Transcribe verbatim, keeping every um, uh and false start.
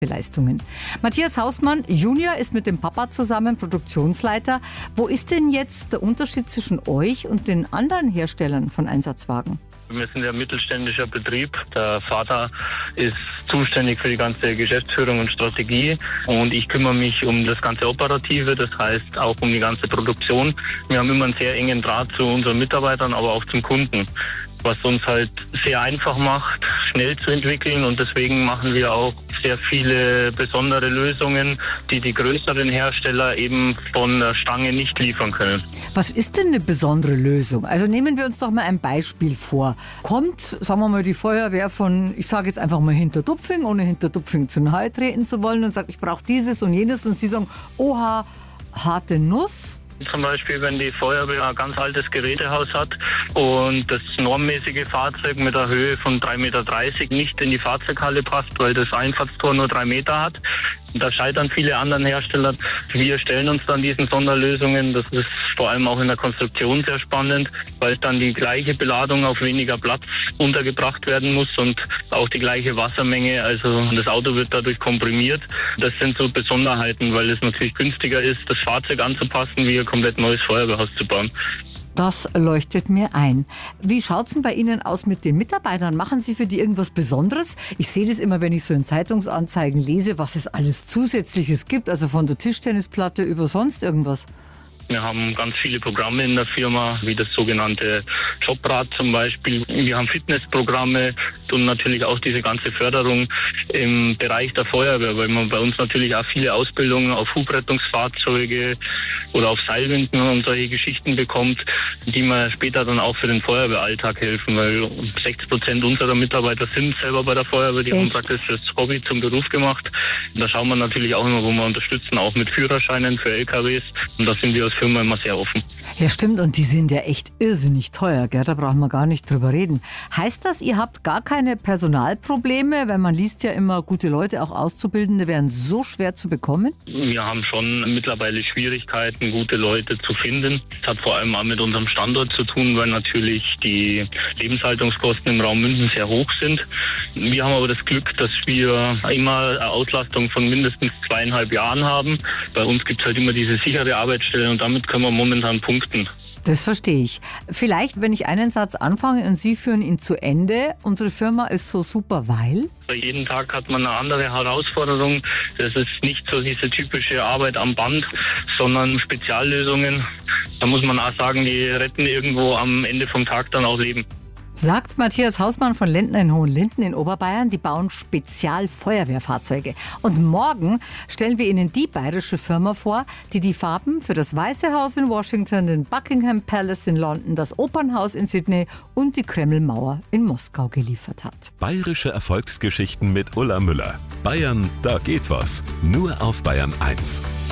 Leistungen. Matthias Hausmann Junior ist mit dem Papa zusammen Produktionsleiter. Wo ist denn jetzt der Unterschied zwischen euch und den anderen Herstellern von Einsatzwagen? Wir sind ja ein mittelständischer Betrieb. Der Vater ist zuständig für die ganze Geschäftsführung und Strategie und ich kümmere mich um das ganze Operative, das heißt auch um die ganze Produktion. Wir haben immer einen sehr engen Draht zu unseren Mitarbeitern, aber auch zum Kunden, was uns halt sehr einfach macht, schnell zu entwickeln, und deswegen machen wir auch sehr viele besondere Lösungen, die die größeren Hersteller eben von der Stange nicht liefern können. Was ist denn eine besondere Lösung? Also nehmen wir uns doch mal ein Beispiel vor. Kommt, sagen wir mal, die Feuerwehr von, ich sage jetzt einfach mal Hinterdupfing, ohne Hinterdupfing zu nahe treten zu wollen, und sagt, ich brauche dieses und jenes, und sie sagen, oha, harte Nuss. Zum Beispiel, wenn die Feuerwehr ein ganz altes Gerätehaus hat und das normmäßige Fahrzeug mit einer Höhe von drei Meter dreißig nicht in die Fahrzeughalle passt, weil das Einfahrtstor nur drei Meter hat. Da scheitern viele anderen Hersteller. Wir stellen uns dann diesen Sonderlösungen. Das ist vor allem auch in der Konstruktion sehr spannend, weil dann die gleiche Beladung auf weniger Platz untergebracht werden muss und auch die gleiche Wassermenge. Also das Auto wird dadurch komprimiert. Das sind so Besonderheiten, weil es natürlich günstiger ist, das Fahrzeug anzupassen, wie ein komplett neues Feuerwehrhaus zu bauen. Das leuchtet mir ein. Wie schaut es denn bei Ihnen aus mit den Mitarbeitern? Machen Sie für die irgendwas Besonderes? Ich sehe das immer, wenn ich so in Zeitungsanzeigen lese, was es alles Zusätzliches gibt, also von der Tischtennisplatte über sonst irgendwas. Wir haben ganz viele Programme in der Firma, wie das sogenannte Jobrad zum Beispiel. Wir haben Fitnessprogramme und natürlich auch diese ganze Förderung im Bereich der Feuerwehr, weil man bei uns natürlich auch viele Ausbildungen auf Hubrettungsfahrzeuge oder auf Seilwinden und solche Geschichten bekommt, die man später dann auch für den Feuerwehralltag helfen, weil sechzig Prozent unserer Mitarbeiter sind selber bei der Feuerwehr, die Echt? haben praktisch das Hobby zum Beruf gemacht. Da schauen wir natürlich auch immer, wo wir unterstützen, auch mit Führerscheinen für L K Ws, und da sind wir als Firma immer sehr offen. Ja, stimmt, und die sind ja echt irrsinnig teuer, gell? Da brauchen wir gar nicht drüber reden. Heißt das, ihr habt gar keine Personalprobleme? Weil man liest ja immer, gute Leute, auch Auszubildende, wären so schwer zu bekommen? Wir haben schon mittlerweile Schwierigkeiten, gute Leute zu finden. Das hat vor allem auch mit unserem Standort zu tun, weil natürlich die Lebenshaltungskosten im Raum München sehr hoch sind. Wir haben aber das Glück, dass wir immer eine Auslastung von mindestens zweieinhalb Jahren haben. Bei uns gibt es halt immer diese sichere Arbeitsstelle, und damit können wir momentan punkten. Das verstehe ich. Vielleicht, wenn ich einen Satz anfange und Sie führen ihn zu Ende. Unsere Firma ist so super, weil? Jeden Tag hat man eine andere Herausforderung. Das ist nicht so diese typische Arbeit am Band, sondern Speziallösungen. Da muss man auch sagen, die retten irgendwo am Ende vom Tag dann auch Leben. Sagt Matthias Hausmann von Lendner in Hohenlinden in Oberbayern. Die bauen Spezialfeuerwehrfahrzeuge. Und morgen stellen wir Ihnen die bayerische Firma vor, die die Farben für das Weiße Haus in Washington, den Buckingham Palace in London, das Opernhaus in Sydney und die Kremlmauer in Moskau geliefert hat. Bayerische Erfolgsgeschichten mit Ulla Müller. Bayern, da geht was. Nur auf Bayern eins.